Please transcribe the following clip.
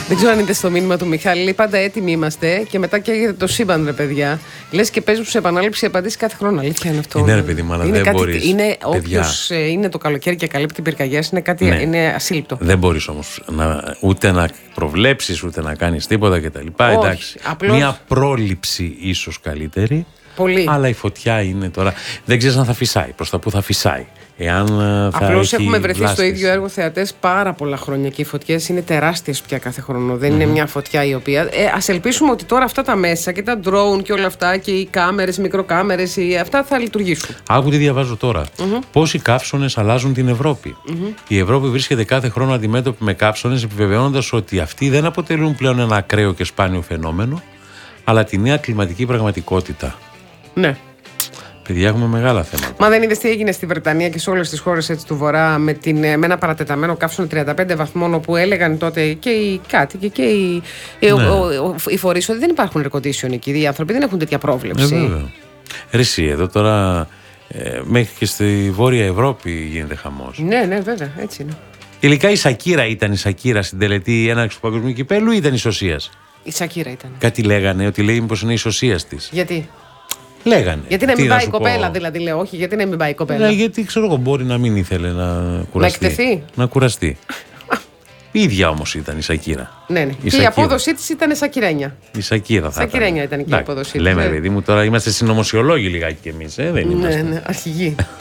Δεν ξέρω αν είδε το μήνυμα του Μιχάλη. Λέει πάντα έτοιμοι είμαστε και μετά καίγεται το σύμπαν, ρε παιδιά. Λες και παίζουν σε επανάληψη απαντήσει κάθε χρόνο. Αλήθεια είναι αυτό. Είναι, ρε παιδί, αλλά δεν μπορείς. Είναι όποιος είναι το καλοκαίρι και καλύπτει πυρκαγιές, είναι κάτι είναι ασύλληπτο. Δεν μπορείς όμως ούτε να προβλέψεις ούτε να κάνεις τίποτα κτλ. Εντάξει. Απλώς... Μια πρόληψη ίσως καλύτερη. Πολύ. Αλλά η φωτιά είναι τώρα. Δεν ξέρεις αν θα φυσάει, προς τα που θα φυσάει. Απλώς έχουμε βρεθεί στο ίδιο έργο θεατές πάρα πολλά χρόνια και οι φωτιές είναι τεράστιες πια κάθε χρόνο. Δεν είναι μια φωτιά η οποία. Ας ελπίσουμε ότι τώρα αυτά τα μέσα και τα drone και όλα αυτά και οι κάμερες, μικροκάμερες, αυτά θα λειτουργήσουν. Άκου τι διαβάζω τώρα. Πώς οι καύσωνες αλλάζουν την Ευρώπη. Η Ευρώπη βρίσκεται κάθε χρόνο αντιμέτωπη με καύσωνες, επιβεβαιώνοντας ότι αυτοί δεν αποτελούν πλέον ένα ακραίο και σπάνιο φαινόμενο, αλλά τη νέα κλιματική πραγματικότητα. Ναι. Παιδιά, έχουμε μεγάλα θέματα. Μα δεν είδες τι έγινε στη Βρετανία και σε όλες τις χώρες έτσι του Βορρά με ένα παρατεταμένο καύσωνο 35 βαθμών, όπου έλεγαν τότε και οι κάτοικοι και οι φορείς ότι δεν υπάρχουν air condition εκεί. Οι άνθρωποι δεν έχουν τέτοια πρόβλεψη. Βέβαια. Εσύ εδώ τώρα μέχρι και στη Βόρεια Ευρώπη γίνεται χαμός. Ναι, βέβαια, έτσι είναι. Τελικά η Σακύρα ήταν η Σακύρα στην τελετή έναρξη του Παγκοσμίου Κυπέλλου ή ήταν η Σωσίας? Η Σακύρα ήταν. Κάτι λέγανε ότι λέει μήπως είναι η Σωσίας της. Γιατί? Λέγανε. Γιατί να μην πάει η κοπέλα, δηλαδή λέω. Όχι, γιατί να μην πάει η κοπέλα. Γιατί ξέρω εγώ, μπορεί να μην ήθελε να κουραστεί. Να εκτεθεί. Να κουραστεί. Η ίδια όμως ήταν η Σακύρα. Ναι. Και η απόδοσή της ήταν Σακυρένια. Η Σακύρα θα Σακυρένια ήταν και η απόδοσή της. Λέμε, παιδί μου, τώρα είμαστε συνωμοσιολόγοι λιγάκι κι εμείς, δεν είμαστε. Ναι, αρχηγοί.